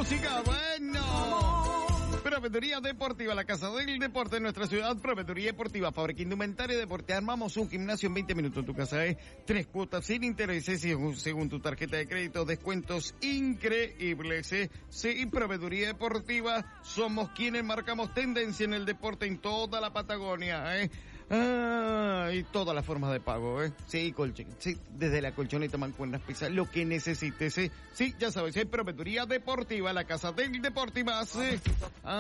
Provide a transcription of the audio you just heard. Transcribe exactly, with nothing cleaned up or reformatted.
música, bueno. Proveeduría Deportiva, la casa del deporte en nuestra ciudad. Proveeduría Deportiva, fábrica indumentaria de deporte. Armamos un gimnasio en veinte minutos. Tu casa es tres cuotas sin intereses según, según tu tarjeta de crédito. Descuentos increíbles. ¿eh? Sí, Proveeduría Deportiva. Somos quienes marcamos tendencia en el deporte en toda la Patagonia. ¿eh? Ah, y todas las formas de pago, ¿eh? Sí, colchón, sí, desde la colchoneta, mancuernas, pizza, lo que necesites, ¿eh? Sí, ya sabes, hay Proveeduría Deportiva, la casa del deporte y más, ¿eh? Ah,